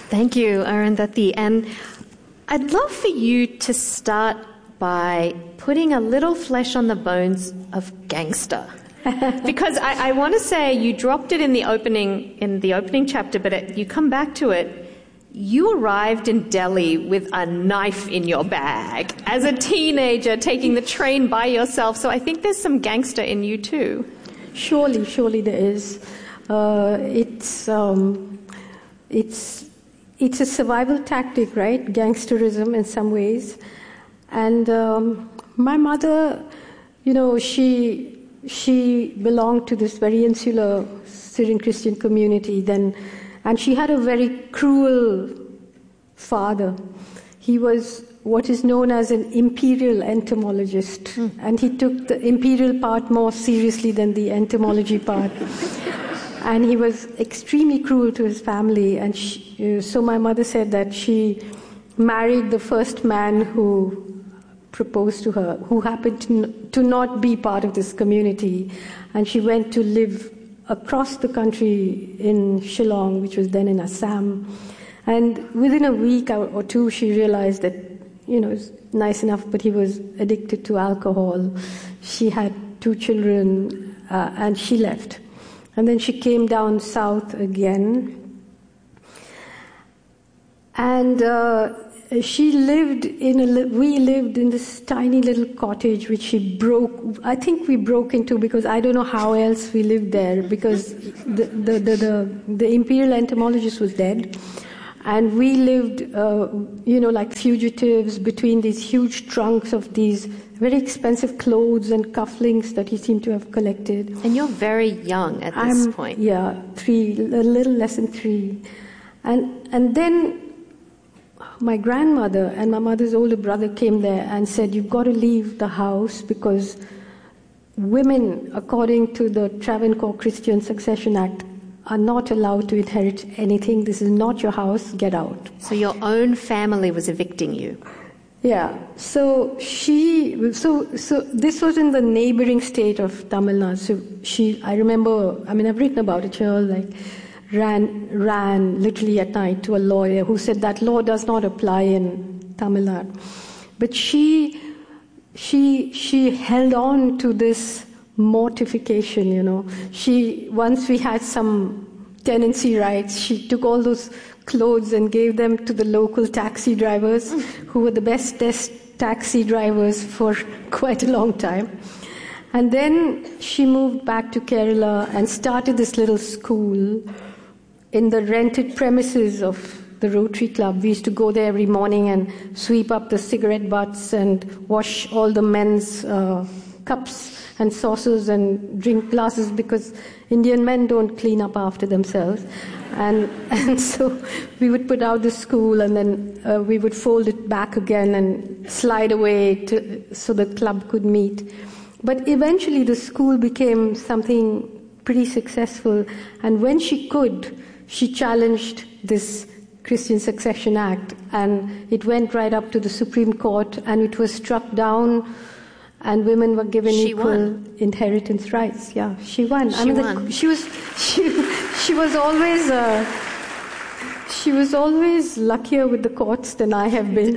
Thank you, Arundhati. And I'd love for you to start by putting a little flesh on the bones of gangster. Because I want to say you dropped it in the opening chapter, but you come back to it. You arrived in Delhi with a knife in your bag as a teenager, taking the train by yourself. So I think there's some gangster in you too. Surely there is. It's a survival tactic, right? Gangsterism in some ways. And my mother, she belonged to this very insular Syrian Christian community then, and she had a very cruel father. He was what is known as an imperial entomologist, and he took the imperial part more seriously than the entomology part. And he was extremely cruel to his family, and so my mother said that she married the first man who proposed to her, who happened to not be part of this community, and she went to live across the country in Shillong, which was then in Assam. And within a week or two, she realized that, it's nice enough, but he was addicted to alcohol. She had 2 children, and she left. And then she came down south again. And we lived in this tiny little cottage, which I think we broke into, because I don't know how else we lived there, because the imperial entomologist was dead. And we lived, like fugitives between these huge trunks of these very expensive clothes and cufflinks that he seemed to have collected. And you're very young at this point. Yeah, 3, a little less than 3. And then my grandmother and my mother's older brother came there and said, you've got to leave the house because women, according to the Travancore Christian Succession Act, are not allowed to inherit anything. This is not your house. Get out. So your own family was evicting you. Yeah. So this was in the neighboring state of Tamil Nadu. So I've written about it here, ran literally at night to a lawyer who said that law does not apply in Tamil Nadu. But she held on to this mortification, once we had some tenancy rights, she took all those clothes and gave them to the local taxi drivers, who were the best taxi drivers for quite a long time. And then she moved back to Kerala and started this little school in the rented premises of the Rotary Club. We used to go there every morning and sweep up the cigarette butts and wash all the men's cups and saucers and drink glasses, because Indian men don't clean up after themselves. And so we would put out the school, and then we would fold it back again and slide away so the club could meet. But eventually the school became something pretty successful, and when she could, she challenged this Christian Succession Act, and it went right up to the Supreme Court, and it was struck down, and women were given equal inheritance rights. Yeah, she won. She was always luckier with the courts than I have been.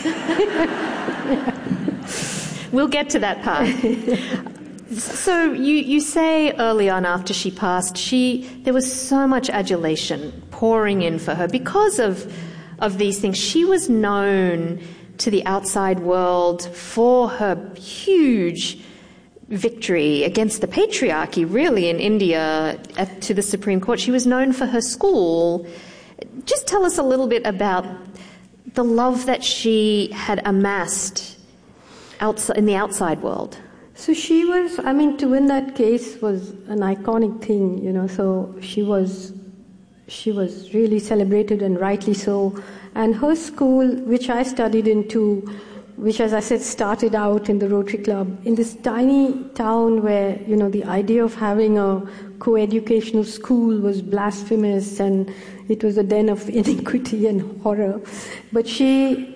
We'll get to that part. So you say early on, after she passed, there was so much adulation pouring in for her because of these things. She was known to the outside world for her huge victory against the patriarchy, really, in India, to the Supreme Court. She was known for her school. Just tell us a little bit about the love that she had amassed in the outside world. So she was, to win that case was an iconic thing, so she was really celebrated, and rightly so. And her school, which I studied in too, which, as I said, started out in the Rotary Club, in this tiny town where, the idea of having a co-educational school was blasphemous, and it was a den of iniquity and horror. But she,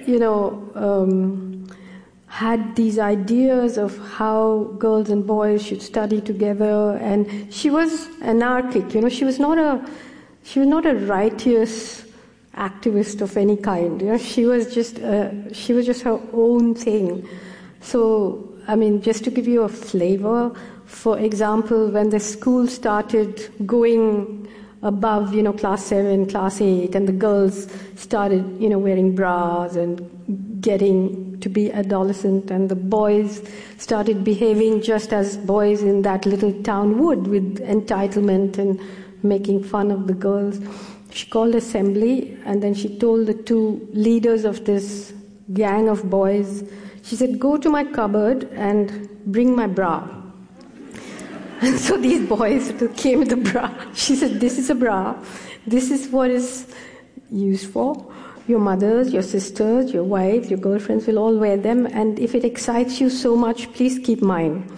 had these ideas of how girls and boys should study together, and she was anarchic. She was not a righteous activist of any kind. She was just her own thing. So, just to give you a flavor, for example, when the school started going above, class 7, class 8, and the girls started, wearing bras and getting to be adolescent, and the boys started behaving just as boys in that little town would, with entitlement and making fun of the girls. She called assembly, and then she told the two leaders of this gang of boys, she said, "Go to my cupboard and bring my bra." And so these boys came with the bra. She said, "This is a bra. This is what is used for. Your mothers, your sisters, your wives, your girlfriends will all wear them. And if it excites you so much, please keep mine."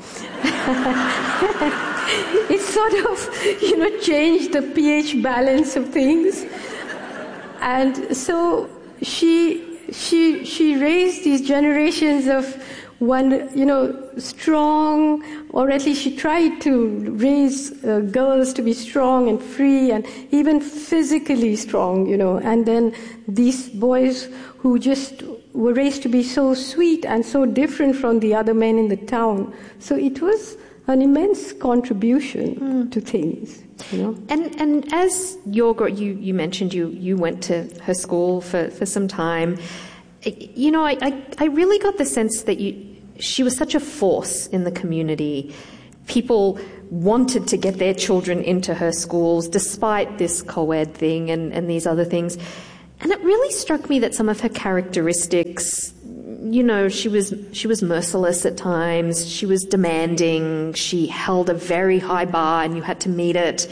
It sort of, changed the pH balance of things. And so she raised these generations of one, strong, or at least she tried to raise girls to be strong and free and even physically strong, And then these boys who just were raised to be so sweet and so different from the other men in the town. So it was an immense contribution to things, And as you mentioned you went to her school for some time. I really got the sense that she was such a force in the community. People wanted to get their children into her schools despite this co-ed thing and these other things. And it really struck me that some of her characteristics, she was merciless at times, she was demanding, she held a very high bar and you had to meet it.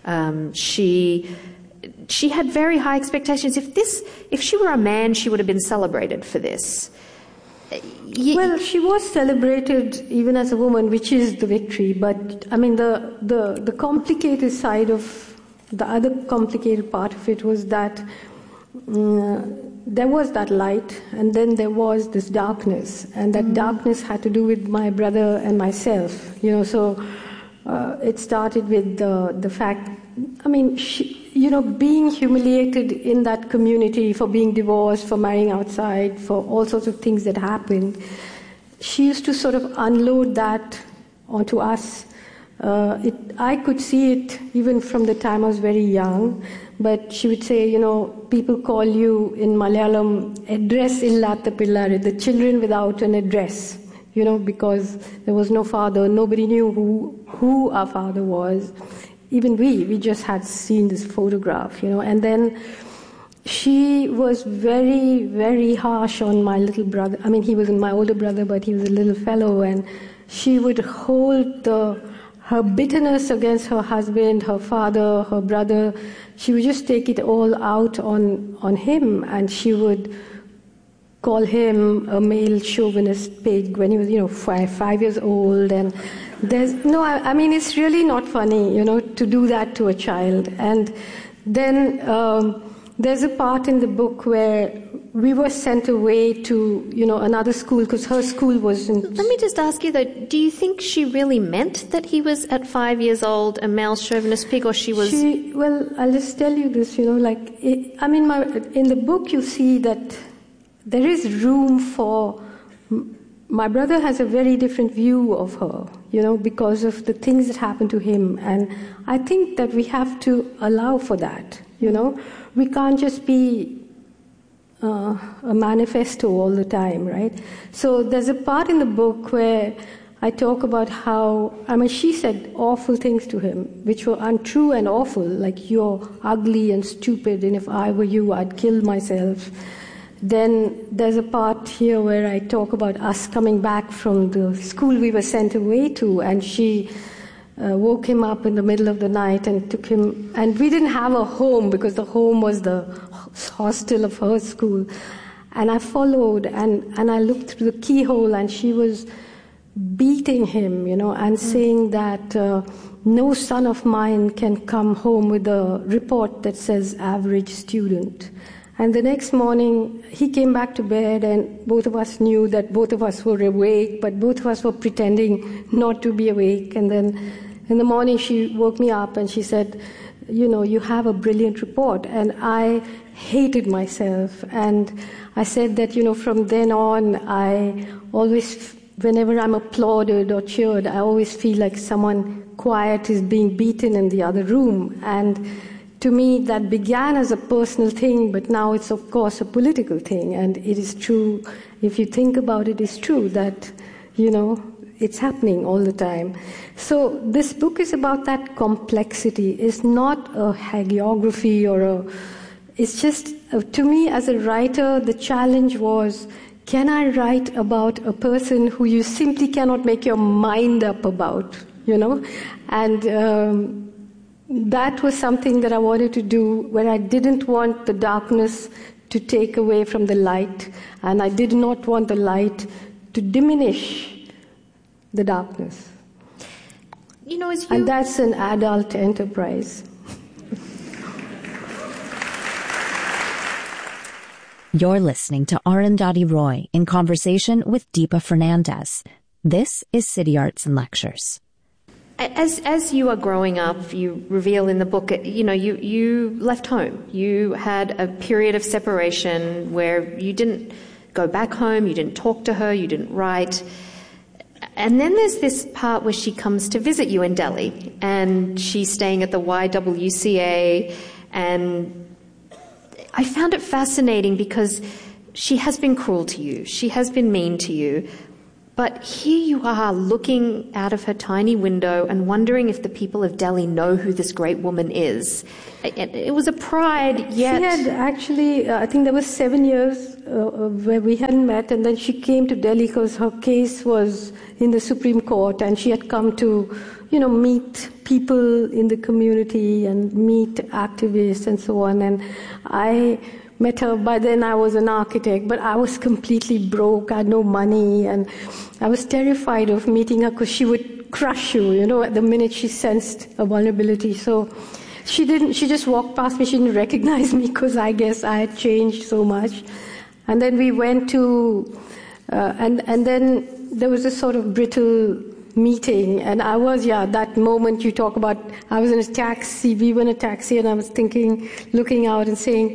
She had very high expectations. If she were a man, she would have been celebrated for this. Well, she was celebrated even as a woman, which is the victory. But the complicated side of the other complicated part of it was that there was that light, and then there was this darkness, and that darkness had to do with my brother and myself. So it started with the fact. Being humiliated in that community for being divorced, for marrying outside, for all sorts of things that happened. She used to sort of unload that onto us. I could see it even from the time I was very young, but she would say, people call you in Malayalam, address illata pillare, the children without an address, because there was no father, nobody knew who our father was. Even we just had seen this photograph, and then she was very, very harsh on my little brother. He wasn't my older brother, but he was a little fellow, and she would hold her bitterness against her husband, her father, her brother. She would just take it all out on him, and she would call him a male chauvinist pig when he was, 5 years old, and it's really not funny, to do that to a child. And then there's a part in the book where we were sent away to, another school because her school wasn't. Let me just ask you though, do you think she really meant that he was at 5 years old a male chauvinist pig, or she was? Well, I'll just tell you this, in the book you see that there is room for. My brother has a very different view of her, because of the things that happened to him. And I think that we have to allow for that, We can't just be a manifesto all the time, right? So there's a part in the book where I talk about how, she said awful things to him, which were untrue and awful, like, "You're ugly and stupid, and if I were you, I'd kill myself." Then there's a part here where I talk about us coming back from the school we were sent away to, and she woke him up in the middle of the night and took him, and we didn't have a home because the home was the hostel of her school. And I followed, and I looked through the keyhole, and she was beating him, and saying that no son of mine can come home with a report that says average student. And the next morning, he came back to bed, and both of us knew that both of us were awake, but both of us were pretending not to be awake. And then in the morning, she woke me up, and she said, you have a brilliant report. And I hated myself. And I said that, from then on, I always, whenever I'm applauded or cheered, I always feel like someone quiet is being beaten in the other room. And to me, that began as a personal thing, but now it's, of course, a political thing. And it is true, if you think about it, it's true that, it's happening all the time. So this book is about that complexity. It's not a hagiography it's just, to me as a writer, the challenge was, can I write about a person who you simply cannot make your mind up about, And that was something that I wanted to do, where I didn't want the darkness to take away from the light, and I did not want the light to diminish the darkness. And that's an adult enterprise. You're listening to Arundhati Roy in conversation with Deepa Fernandez. This is City Arts and Lectures. As you are growing up, you reveal in the book, you left home. You had a period of separation where you didn't go back home, you didn't talk to her, you didn't write. And then there's this part where she comes to visit you in Delhi, and she's staying at the YWCA, and I found it fascinating because she has been cruel to you, she has been mean to you, but here you are looking out of her tiny window and wondering if the people of Delhi know who this great woman is. It was a pride, yet... She had actually, I think there was 7 years where we hadn't met, and then she came to Delhi because her case was in the Supreme Court, and she had come to, meet people in the community and meet activists and so on. And I met her. By then I was an architect, but I was completely broke. I had no money, and I was terrified of meeting her because she would crush you, at the minute she sensed a vulnerability. So she just walked past me. She didn't recognize me because I guess I had changed so much. And then we went to, and then there was a sort of brittle meeting, and I was, that moment you talk about, I was in a taxi, we were in a taxi, and I was thinking, looking out and saying,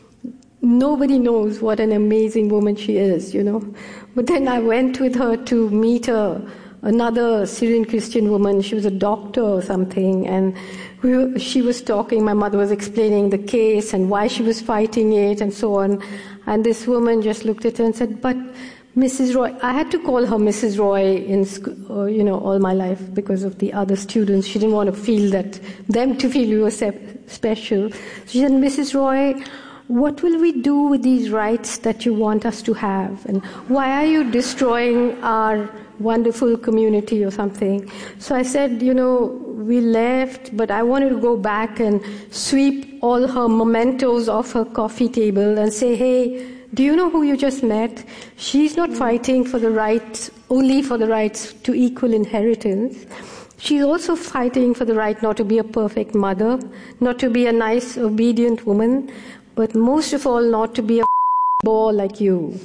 nobody knows what an amazing woman she is, But then I went with her to meet another Syrian Christian woman. She was a doctor or something, and she was talking, my mother was explaining the case and why she was fighting it and so on. And this woman just looked at her and said, but Mrs. Roy, I had to call her Mrs. Roy in school, all my life because of the other students. She didn't want to feel them to feel we were special. She said, Mrs. Roy, what will we do with these rights that you want us to have? And why are you destroying our wonderful community or something? So I said, we left, but I wanted to go back and sweep all her mementos off her coffee table and say, hey, do you know who you just met? She's not fighting for the rights, only for the rights to equal inheritance. She's also fighting for the right not to be a perfect mother, not to be a nice, obedient woman, but most of all, not to be a bore like you.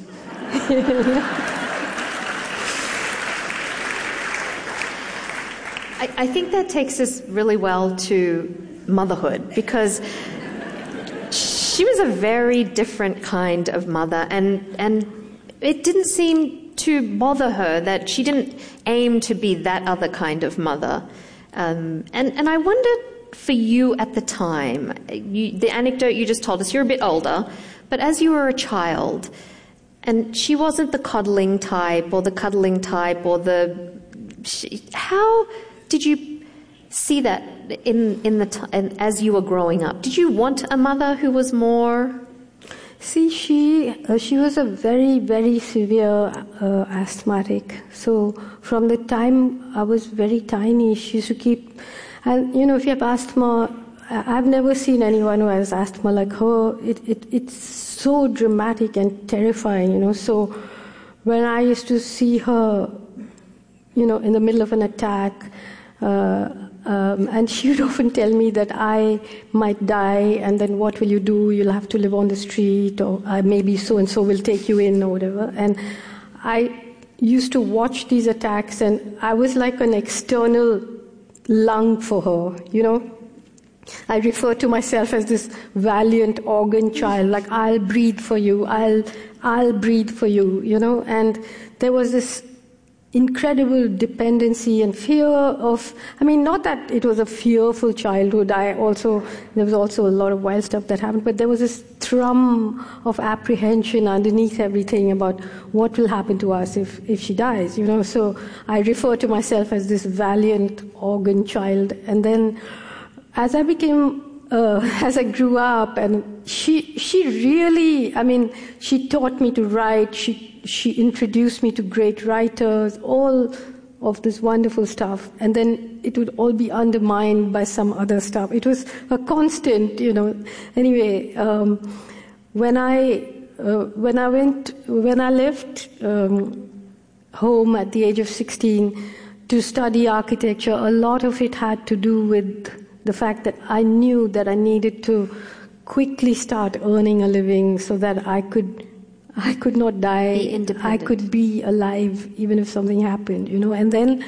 I think that takes us really well to motherhood, because she was a very different kind of mother, and it didn't seem to bother her that she didn't aim to be that other kind of mother. And I wondered, for you at the time, the anecdote you just told us, you're a bit older, but as you were a child, and she wasn't the coddling type or the cuddling type or how did you see that as you were growing up? Did you want a mother who was more? See, she was a very, very severe asthmatic. So from the time I was very tiny, she used to keep. And if you have asthma, I've never seen anyone who has asthma like her. It's so dramatic and terrifying. So when I used to see her, in the middle of an attack. And she would often tell me that I might die, and then what will you do? You'll have to live on the street, or maybe so-and-so will take you in, or whatever. And I used to watch these attacks, and I was like an external lung for her, I refer to myself as this valiant organ child, like I'll breathe for you, I'll breathe for you, and there was this incredible dependency and fear of, not that it was a fearful childhood, there was also a lot of wild stuff that happened, but there was this thrum of apprehension underneath everything about what will happen to us if she dies, so I refer to myself as this valiant organ child. And then as I grew up, and she really, she taught me to write, she introduced me to great writers, all of this wonderful stuff, and then it would all be undermined by some other stuff. It was a constant, Anyway, when I left home at the age of 16 to study architecture, a lot of it had to do with the fact that I knew that I needed to quickly start earning a living so that I could not die. Be independent. I could be alive even if something happened, And then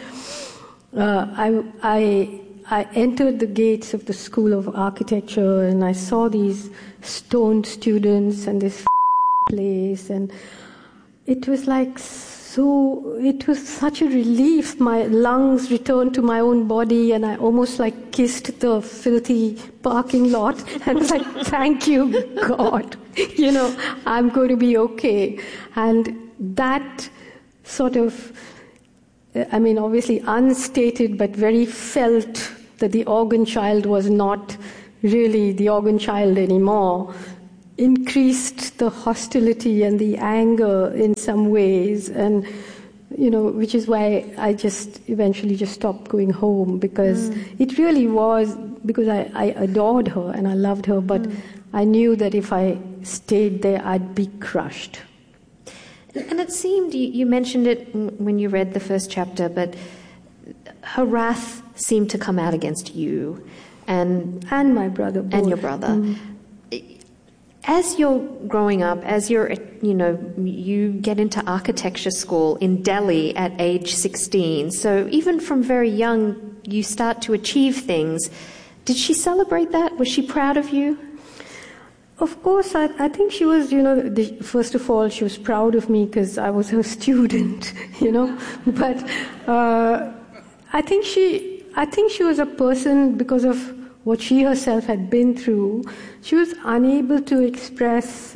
I entered the gates of the School of Architecture, and I saw these stoned students and this place, and it was it was such a relief. My lungs returned to my own body, and I almost kissed the filthy parking lot and was like, thank you, God. I'm going to be okay. And that sort of, obviously unstated, but very felt that the organ child was not really the organ child anymore, increased the hostility and the anger in some ways, and which is why I just eventually just stopped going home, because it really was, because I adored her and I loved her, but I knew that if I stayed there, I'd be crushed. And it seemed, you mentioned it when you read the first chapter, but her wrath seemed to come out against you and my brother, both. And your brother. As you're growing up, as you get into architecture school in Delhi at age 16, so even from very young, you start to achieve things. Did she celebrate that? Was she proud of you? Of course, I think she was, first of all, she was proud of me because I was her student, But I think she was a person, because of what she herself had been through, she was unable to express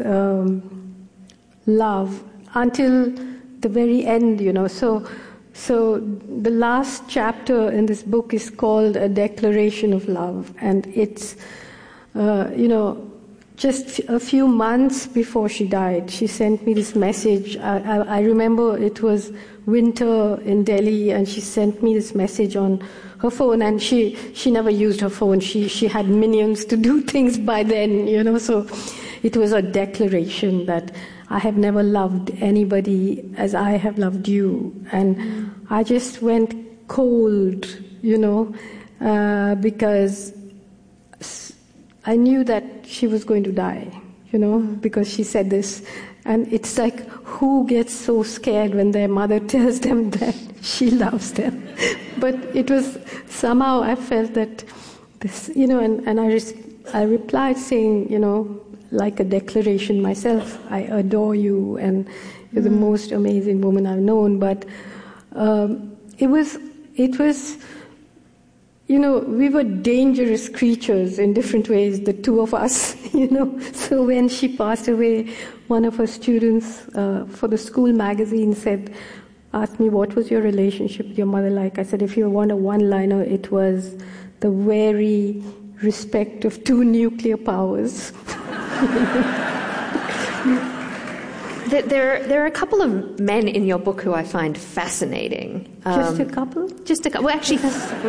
love until the very end, So the last chapter in this book is called A Declaration of Love, and it's, just a few months before she died, she sent me this message. I remember it was winter in Delhi, and she sent me this message on her phone, and she never used her phone. She had minions to do things by then, so it was a declaration that I have never loved anybody as I have loved you. And I just went cold, because I knew that she was going to die, because she said this. And it's like, who gets so scared when their mother tells them that she loves them? But it was, somehow I felt that this, and I replied saying, like a declaration myself, I adore you, and you're the most amazing woman I've known. But it was, we were dangerous creatures in different ways, the two of us, So when she passed away, one of her students for the school magazine asked me, what was your relationship with your mother like? I said, if you want a one-liner, it was the wary respect of two nuclear powers. There are a couple of men in your book who I find fascinating. Just a couple? Just a couple. Well, actually,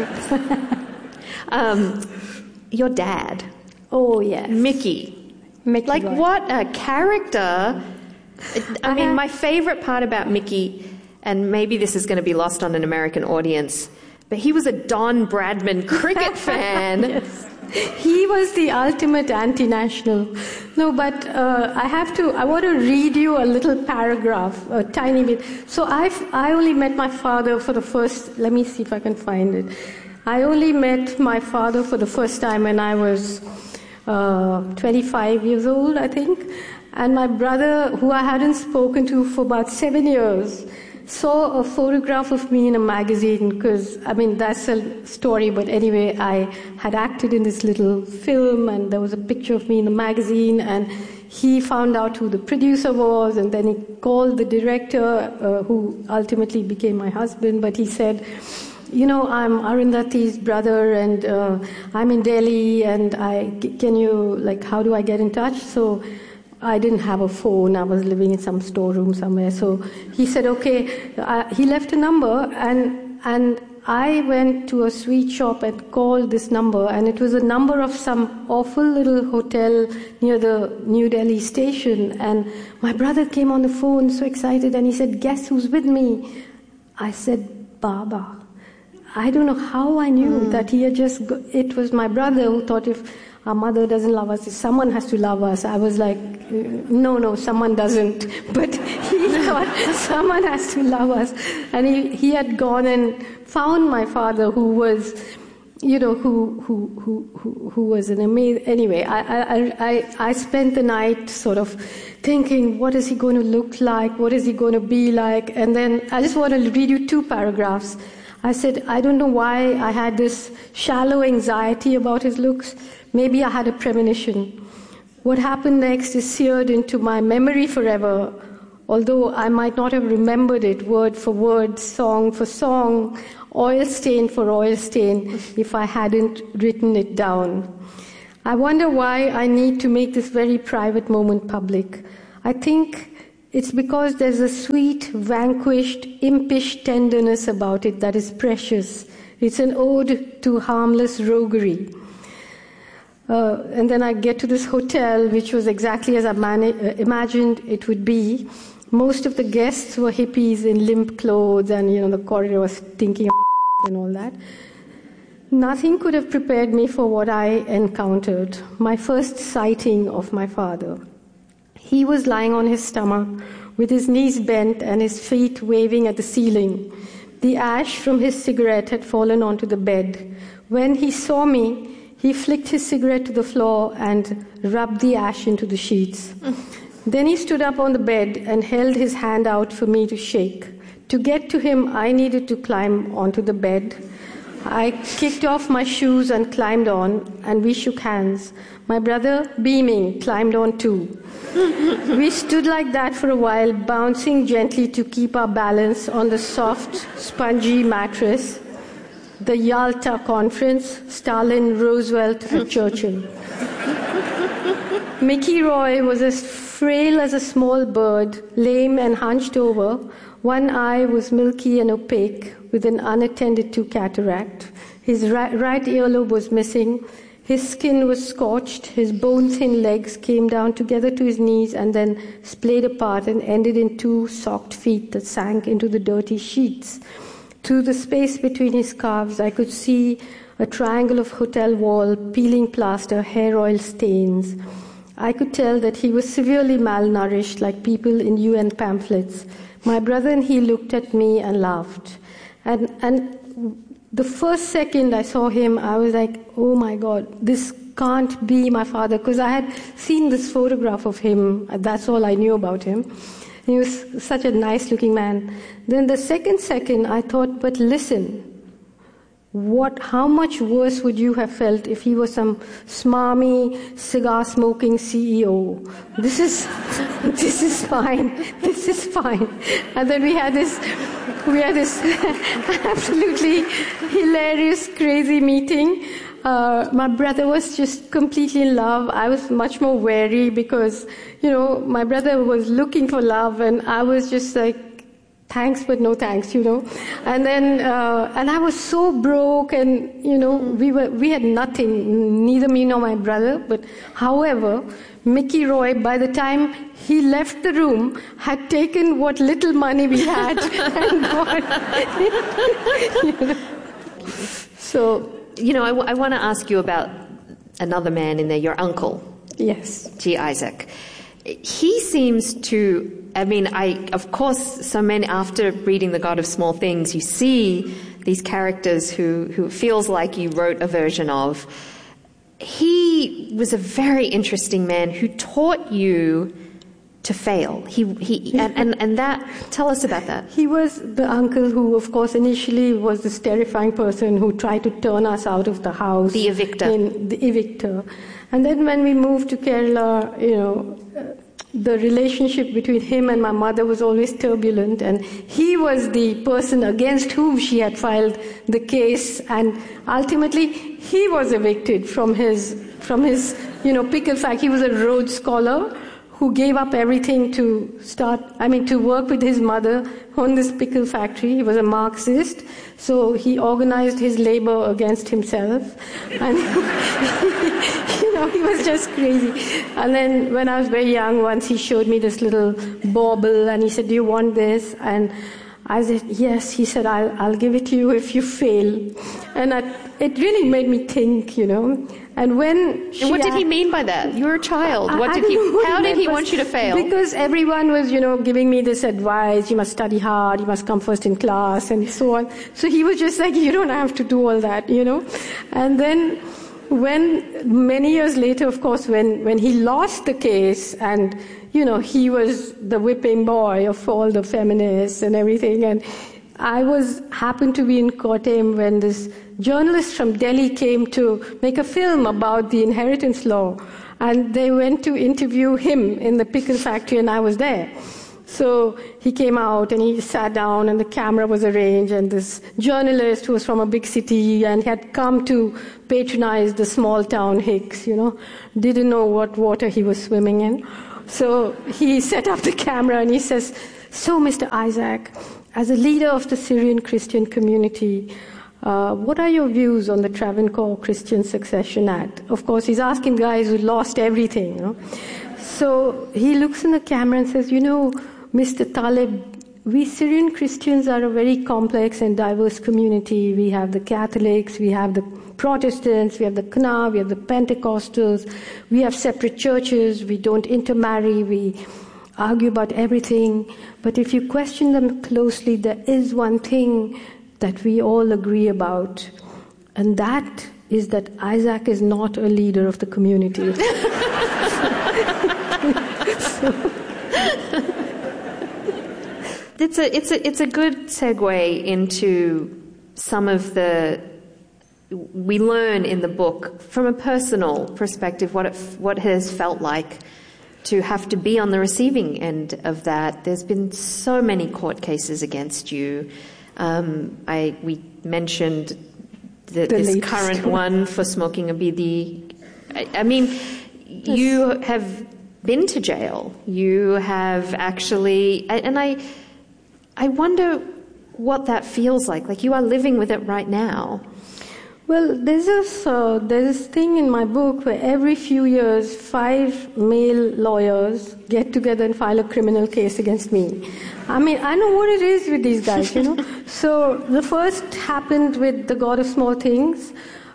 your dad. Oh, yes. Mickey. Like, Roy. What a character. My favorite part about Mickey, and maybe this is going to be lost on an American audience, but he was a Don Bradman cricket fan. Yes. He was the ultimate anti-national. No, but I want to read you a little paragraph, a tiny bit. So I only met my father for the first, let me see if I can find it. I only met my father for the first time when I was 25 years old, I think. And my brother, who I hadn't spoken to for about 7 years, saw a photograph of me in a magazine, because, that's a story, but anyway, I had acted in this little film, and there was a picture of me in the magazine, and he found out who the producer was, and then he called the director, who ultimately became my husband, but he said, I'm Arundhati's brother, and I'm in Delhi, and how do I get in touch? So I didn't have a phone. I was living in some storeroom somewhere. So he said, okay. He left a number, and I went to a sweet shop and called this number, and it was a number of some awful little hotel near the New Delhi station. And my brother came on the phone so excited, and he said, guess who's with me? I said, Baba. I don't know how I knew that he had it was my brother who thought, if our mother doesn't love us, someone has to love us. I was like, no, someone doesn't. But he thought someone has to love us. And he had gone and found my father, who was, who was an amazing. Anyway, I spent the night sort of thinking, what is he going to look like? What is he going to be like? And then I just want to read you 2 paragraphs. I said, I don't know why I had this shallow anxiety about his looks. Maybe I had a premonition. What happened next is seared into my memory forever, although I might not have remembered it word for word, song for song, oil stain for oil stain, if I hadn't written it down. I wonder why I need to make this very private moment public. I think it's because there's a sweet, vanquished, impish tenderness about it that is precious. It's an ode to harmless roguery. And then I get to this hotel, which was exactly as I imagined it would be. Most of the guests were hippies in limp clothes, and, the corridor was stinking of and all that. Nothing could have prepared me for what I encountered, my first sighting of my father. He was lying on his stomach, with his knees bent and his feet waving at the ceiling. The ash from his cigarette had fallen onto the bed. When he saw me, he flicked his cigarette to the floor and rubbed the ash into the sheets. Then he stood up on the bed and held his hand out for me to shake. To get to him, I needed to climb onto the bed. I kicked off my shoes and climbed on, and we shook hands. My brother, beaming, climbed on too. We stood like that for a while, bouncing gently to keep our balance on the soft, spongy mattress. The Yalta Conference, Stalin, Roosevelt, and Churchill. Mickey Roy was as frail as a small bird, lame and hunched over. One eye was milky and opaque, with an unattended to cataract. His right earlobe was missing. His skin was scorched. His bone-thin legs came down together to his knees and then splayed apart and ended in 2 socked feet that sank into the dirty sheets. Through the space between his calves, I could see a triangle of hotel wall, peeling plaster, hair oil stains. I could tell that he was severely malnourished, like people in UN pamphlets. My brother and he looked at me and laughed. And the first second I saw him, I was like, oh my God, this can't be my father, because I had seen this photograph of him. That's all I knew about him. He was such a nice-looking man. Then the second I thought, but listen, how much worse would you have felt if he was some smarmy, cigar-smoking CEO? This is fine. This is fine. And then we had this absolutely hilarious, crazy meeting. My brother was just completely in love. I was much more wary because, my brother was looking for love, and I was just like, thanks, but no thanks, And then, and I was so broke, and, we had nothing, neither me nor my brother. But however, Mickey Roy, by the time he left the room, had taken what little money we had and gone. So, I want to ask you about another man in there, your uncle. Yes. G. Isaac. He seems to, of course, so many, after reading The God of Small Things, you see these characters who it feels like you wrote a version of. He was a very interesting man who taught you to fail. And that, tell us about that. He was the uncle who, of course, initially was this terrifying person who tried to turn us out of the house. The evictor. The evictor. And then when we moved to Kerala, the relationship between him and my mother was always turbulent, and he was the person against whom she had filed the case, and ultimately he was evicted from his pickle factory. He was a Rhodes Scholar who gave up everything to work with his mother on this pickle factory. He was a Marxist, so he organized his labor against himself, and he was just crazy. And then when I was very young, once he showed me this little bauble, and he said, "Do you want this?" And I said, "Yes." He said, I'll give it to you if you fail. And it really made me think, And what did he mean by that? You were a child. How did he want you to fail? Because everyone was, giving me this advice: you must study hard, you must come first in class, and so on. So he was just like, you don't have to do all that, And then when many years later, of course, when he lost the case, and he was the whipping boy of all the feminists and everything, and I happened to be in Kottayam when this journalist from Delhi came to make a film about the inheritance law, and they went to interview him in the pickle factory, and I was there. So he came out and he sat down, and the camera was arranged, and this journalist who was from a big city and had come to patronize the small town Hicks, didn't know what water he was swimming in. So he set up the camera and he says, "So, Mr. Isaac, as a leader of the Syrian Christian community, what are your views on the Travancore Christian Succession Act?" Of course, he's asking guys who lost everything. So he looks in the camera and says, "Mr. Talib, we Syrian Christians are a very complex and diverse community. We have the Catholics, we have the Protestants, we have the Kna, we have the Pentecostals, we have separate churches, we don't intermarry, we argue about everything. But if you question them closely, there is one thing that we all agree about, and that is that Isaac is not a leader of the community." It's a good segue into some of we learn in the book from a personal perspective what it has felt like to have to be on the receiving end of that. There's been so many court cases against you. We mentioned this current one for smoking a bidi. I mean, yes. You have been to jail. You have actually, and I wonder what that feels like. Like, you are living with it right now. Well, there's this thing in my book where every few years 5 male lawyers get together and file a criminal case against me. I mean, I know what it is with these guys, So the first happened with the God of Small Things,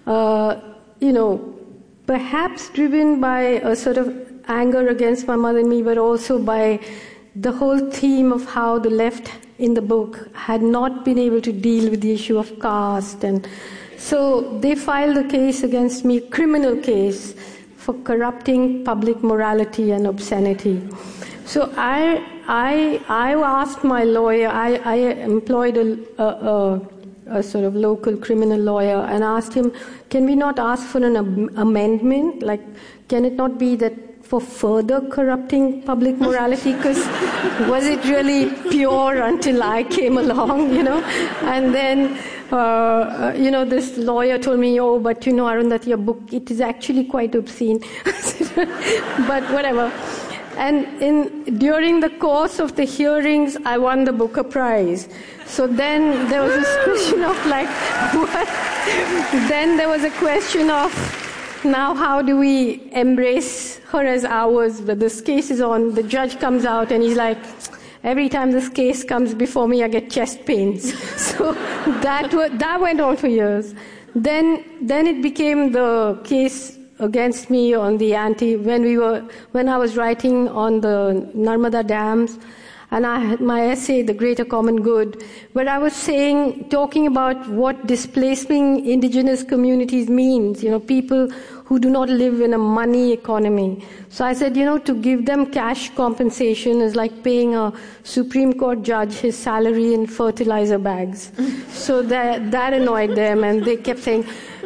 perhaps driven by a sort of anger against my mother and me, but also by the whole theme of how the left in the book had not been able to deal with the issue of caste. And so they filed a case against me, criminal case, for corrupting public morality and obscenity. So I asked my lawyer, I employed a sort of local criminal lawyer, and asked him, can we not ask for an amendment? Like, can it not be that for further corrupting public morality? Because was it really pure until I came along, And then, this lawyer told me, but Arundhati, your book, it is actually quite obscene. But whatever. And during the course of the hearings, I won the Booker Prize. So then there was this question of what? Then there was a question of, now how do we embrace her as ours? But this case is on, the judge comes out and he's like, every time this case comes before me, I get chest pains. So that went on for years. Then it became the case against me on the when I was writing on the Narmada dams, And I had my essay, The Greater Common Good, where I was talking about what displacing indigenous communities means, people who do not live in a money economy. So I said, to give them cash compensation is like paying a Supreme Court judge his salary in fertilizer bags. So that annoyed them, and they kept saying,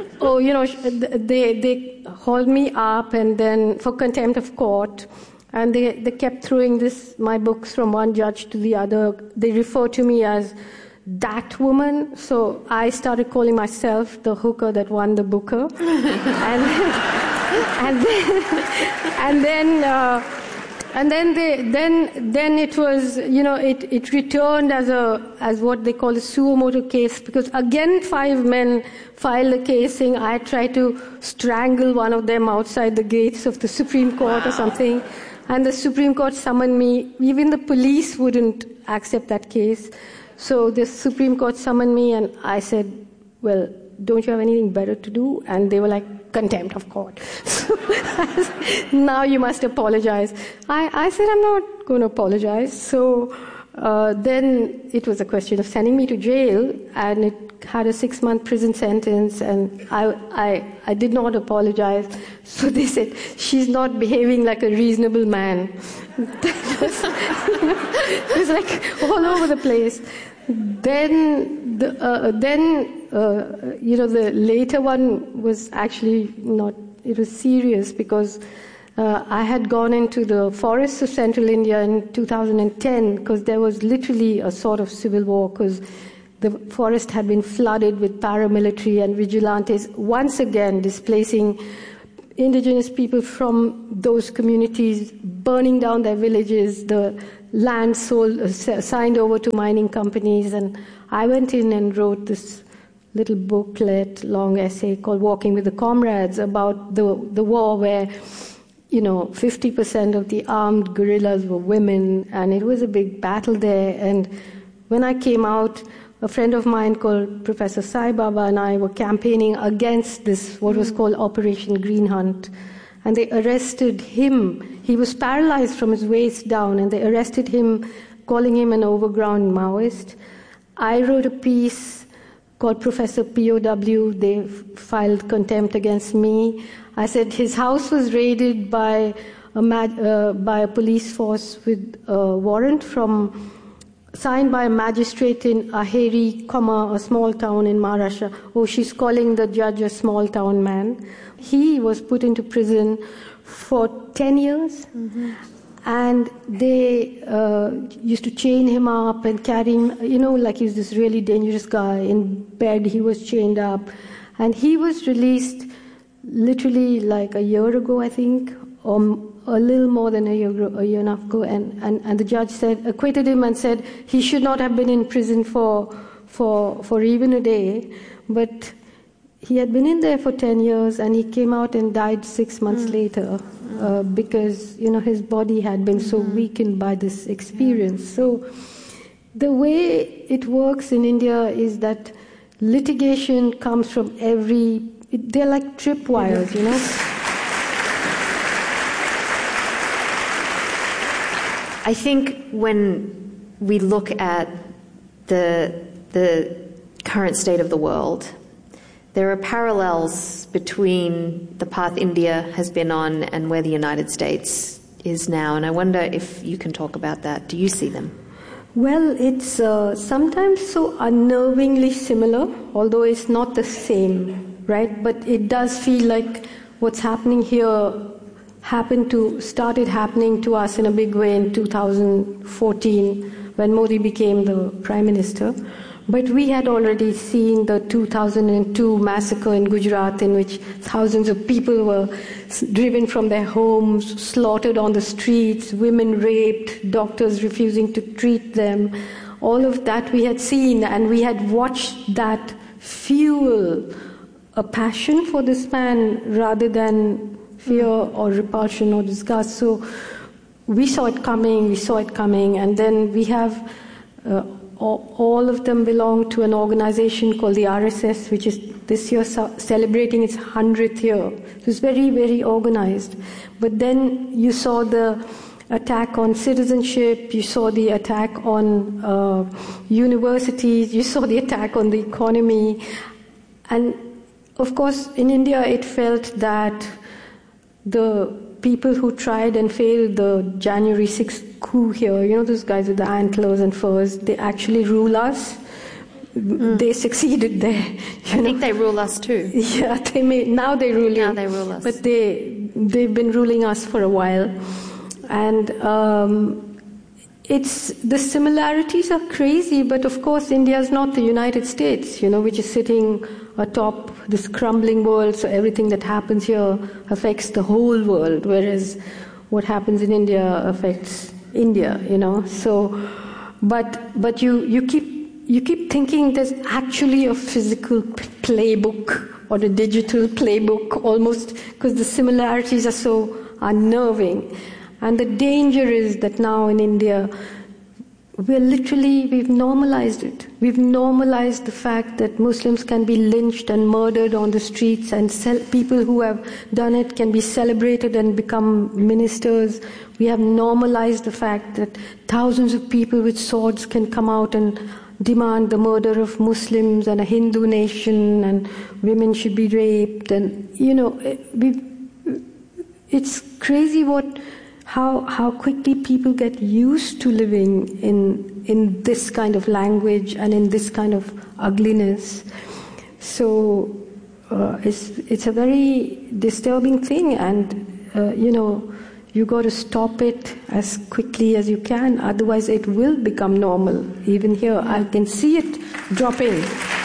they hauled me up and then for contempt of court. And they kept throwing my books from one judge to the other. They refer to me as that woman. So I started calling myself the hooker that won the Booker. And then it was, it returned as what they call a suo motu case, because again 5 men filed a case saying I tried to strangle one of them outside the gates of the Supreme Court or something. And the Supreme Court summoned me. Even the police wouldn't accept that case. So the Supreme Court summoned me, and I said, well, don't you have anything better to do? And they were like, contempt of court. So now you must apologize. I said, I'm not going to apologize. So then it was a question of sending me to jail, and it had a 6-month prison sentence, and I did not apologize. So they said, she's not behaving like a reasonable man. It was like all over the place. Then the later one was actually not, it was serious, because I had gone into the forests of central India in 2010, because there was literally a sort of civil war, because the forest had been flooded with paramilitary and vigilantes, once again displacing indigenous people from those communities, burning down their villages, the land signed over to mining companies. And I went in and wrote this little booklet, long essay called Walking with the Comrades, about the war where 50% of the armed guerrillas were women, and it was a big battle there. And when I came out, a friend of mine called Professor Sai Baba and I were campaigning against this, what was called Operation Green Hunt. And they arrested him. He was paralyzed from his waist down, and they arrested him, calling him an overground Maoist. I wrote a piece called Professor POW. They filed contempt against me. I said his house was raided by a police force with a warrant signed by a magistrate in Aheri, a small town in Maharashtra. Oh, she's calling the judge a small town man. He was put into prison for 10 years. Mm-hmm. And they used to chain him up and carry him, like he was this really dangerous guy. In bed, he was chained up. And he was released literally like a year ago, I think, or a little more than a year and a half ago. And the judge acquitted him and said he should not have been in prison for even a day. But he had been in there for 10 years, and he came out and died 6 months later because, his body had been so weakened by this experience. So the way it works in India is that litigation comes from they're like tripwires, I think when we look at the current state of the world, there are parallels between the path India has been on and where the United States is now. And I wonder if you can talk about that. Do you see them? Well, it's sometimes so unnervingly similar, although it's not the same, right? But it does feel like what's happening here started happening to us in a big way in 2014 when Modi became the Prime Minister. But we had already seen the 2002 massacre in Gujarat, in which thousands of people were driven from their homes, slaughtered on the streets, women raped, doctors refusing to treat them. All of that we had seen, and we had watched that fuel a passion for this man rather than fear or repulsion or disgust. So we saw it coming, and then we have all of them belong to an organization called the RSS, which is this year celebrating its 100th year. So it's very, very organized. But then you saw the attack on citizenship, you saw the attack on universities, you saw the attack on the economy. And of course, in India, it felt that the people who tried and failed the January 6th coup here, those guys with the antlers and furs, they actually rule us. They succeeded there. I think they rule us too. Yeah, now they rule you. Now they rule us. But they've been ruling us for a while. And the similarities are crazy, but of course India is not the United States, which is sitting atop this crumbling world, so everything that happens here affects the whole world, whereas what happens in India affects India, So, but you keep thinking there's actually a physical playbook or a digital playbook almost, because the similarities are so unnerving. And the danger is that now in India, we've normalized it. We've normalized the fact that Muslims can be lynched and murdered on the streets, and people who have done it can be celebrated and become ministers. We have normalized the fact that thousands of people with swords can come out and demand the murder of Muslims and a Hindu nation, and women should be raped. And, it's crazy how quickly people get used to living in this kind of language and in this kind of ugliness. So it's a very disturbing thing, and you got to stop it as quickly as you can, otherwise it will become normal. Even here, I can see it dropping,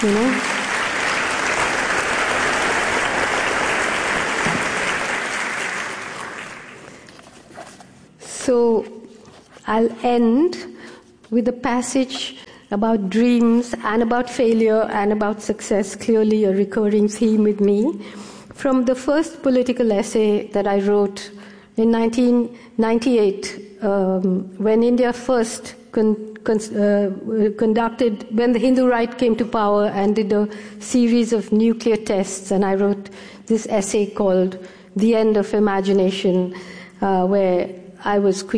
So I'll end with a passage about dreams and about failure and about success, clearly a recurring theme with me, from the first political essay that I wrote in 1998, when India first conducted, when the Hindu right came to power and did a series of nuclear tests, and I wrote this essay called The End of Imagination, where I was